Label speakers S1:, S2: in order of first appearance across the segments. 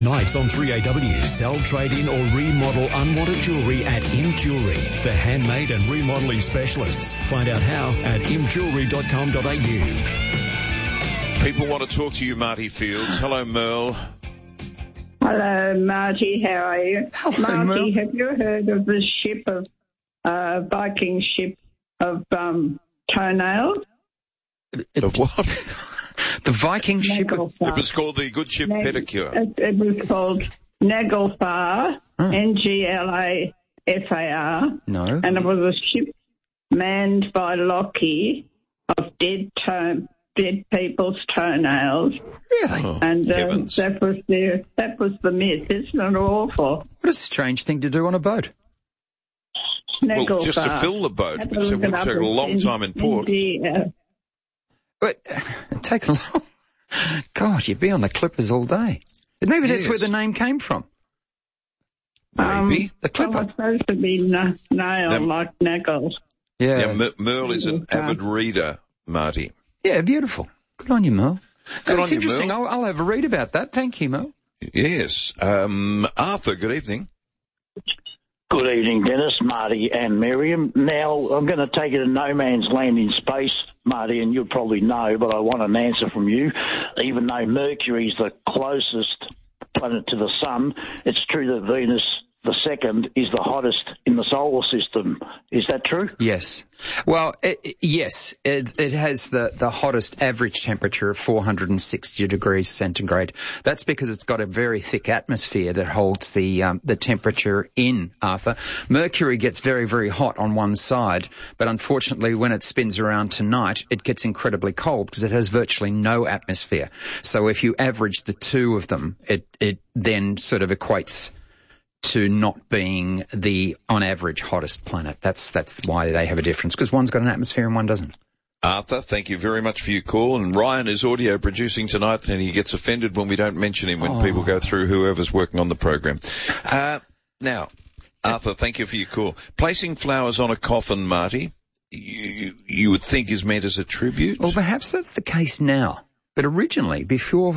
S1: Nights on 3AW. Sell, trade in or remodel unwanted jewellery at Im Jewellery. The handmade and remodelling specialists. Find out how at imjewellery.com.au.
S2: People want to talk to you, Marty Fields. Hello, Merle.
S3: Hello, Marty. How are you?
S4: Hello,
S3: Marty,
S4: Merle.
S3: have you heard of the ship of Viking ship of toenails?
S2: Of what?
S4: The Viking ship of...
S2: It was called the Good Ship Pedicure.
S3: It was called Naglfar, Nglafar.
S4: No.
S3: And it was a ship manned by Lockie of dead people's toenails.
S4: Really?
S2: Oh,
S3: And
S2: heavens.
S3: that was the myth. Isn't it awful?
S4: What a strange thing to do on a boat.
S2: Well, just to fill the boat.
S3: Have a
S2: Because it
S3: look
S2: would
S3: it
S2: take
S3: up.
S2: a long time in port.
S4: But it'd take a long... God, you'd be on the clippers all day. Maybe that's where the name came from.
S2: Maybe.
S4: The clipper.
S3: Well, it's supposed to be nail like Naggles.
S4: Yeah.
S2: Merle is an avid reader, Marty.
S4: Yeah, beautiful. Good on you, Mel.
S2: Good
S4: It's
S2: on you,
S4: interesting.
S2: Mel.
S4: I'll have a read about that. Thank you, Mel.
S2: Yes. Arthur, good evening.
S5: Good evening, Dennis, Marty and Miriam. Now, I'm going to take you to no man's land in space, Marty, and you'll probably know, but I want an answer from you. Even though Mercury's the closest planet to the sun, it's true that Venus, the second, is the hottest in the solar system. Is that true?
S4: Yes. Well, yes. It has the hottest average temperature of 460 degrees centigrade. That's because it's got a very thick atmosphere that holds the temperature in, Arthur. Mercury gets very, very hot on one side, but unfortunately when it spins around tonight, it gets incredibly cold because it has virtually no atmosphere. So if you average the two of them, it then sort of equates to not being the, on average, hottest planet. That's why they have a difference, because one's got an atmosphere and one doesn't.
S2: Arthur, thank you very much for your call. And Ryan is audio producing tonight, and he gets offended when we don't mention him when people go through whoever's working on the program. Now, Arthur, thank you for your call. Placing flowers on a coffin, Marty, you would think is meant as a tribute?
S4: Well, perhaps that's the case now. But originally, before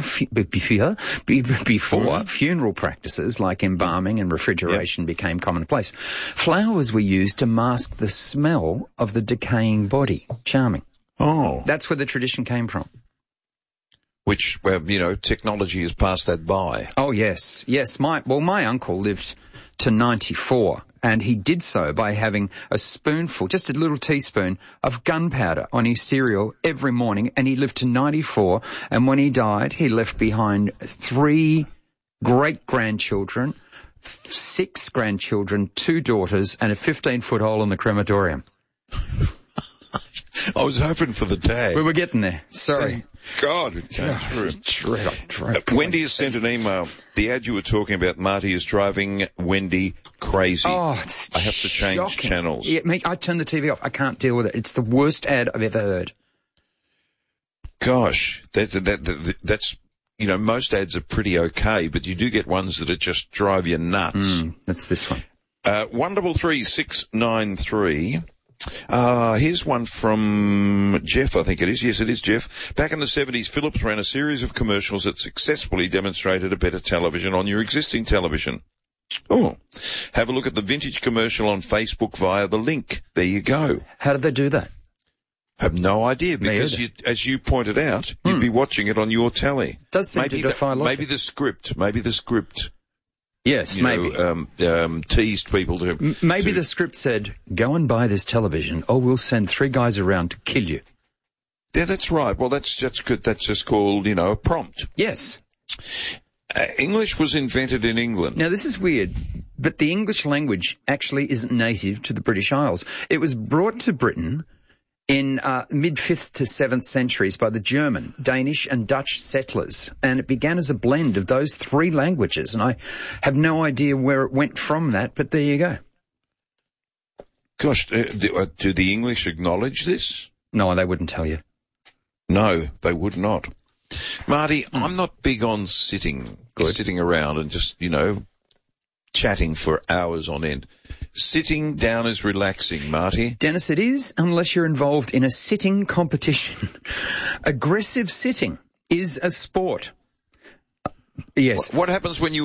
S4: funeral practices like embalming and refrigeration became commonplace, flowers were used to mask the smell of the decaying body. Charming.
S2: Oh.
S4: That's where the tradition came from.
S2: Which, technology has passed that by.
S4: Oh, yes. Yes. My uncle lived to 94, and he did so by having a spoonful, just a little teaspoon, of gunpowder on his cereal every morning, and he lived to 94, and when he died, he left behind 3 great-grandchildren, 6 grandchildren, 2 daughters, and a 15-foot hole in the crematorium.
S2: I was hoping for the tag.
S4: We were getting there. Sorry.
S2: God, it came through. Wendy has sent an email. The ad you were talking about, Marty, is driving Wendy crazy.
S4: Oh, it's
S2: I have to change
S4: shocking.
S2: channels.
S4: Yeah, I turn the TV off. I can't deal with it. It's the worst ad I've ever heard.
S2: Gosh, that's, most ads are pretty okay, but you do get ones that just drive you nuts.
S4: That's this one.
S2: 133693. Here's one from Jeff, I think it is. Yes, it is Jeff. Back in the 70s, Philips ran a series of commercials that successfully demonstrated a better television on your existing television. Oh, have a look at the vintage commercial on Facebook via the link. There you go.
S4: How did they do that?
S2: Have no idea, because as you pointed out, you'd be watching it on your telly.
S4: Does seem to defy logic.
S2: Maybe the script.
S4: Yes, maybe.
S2: Teased people to...
S4: Maybe the script said, go and buy this television, or we'll send 3 guys around to kill you.
S2: Yeah, that's right. Well, that's good. That's just called, a prompt.
S4: Yes.
S2: English was invented in England.
S4: Now, this is weird, but the English language actually isn't native to the British Isles. It was brought to Britain in mid-5th to 7th centuries by the German, Danish and Dutch settlers, and it began as a blend of those 3 languages, and I have no idea where it went from that, but there you go.
S2: Gosh, do the English acknowledge this?
S4: No, they wouldn't tell you.
S2: No, they would not. Marty, I'm not big on sitting around and just, chatting for hours on end. Sitting down is relaxing, Marty.
S4: Dennis, it is, unless you're involved in a sitting competition. Aggressive sitting is a sport. Yes.
S2: What happens when you